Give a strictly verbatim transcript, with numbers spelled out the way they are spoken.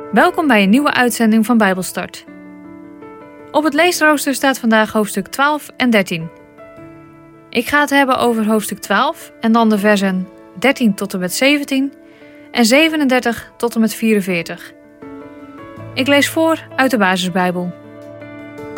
Welkom bij een nieuwe uitzending van Bijbelstart. Op het leesrooster staat vandaag hoofdstuk twaalf en dertien. Ik ga het hebben over hoofdstuk twaalf en dan de versen dertien tot en met zeventien en zevenendertig tot en met vierenveertig. Ik lees voor uit de Basisbijbel.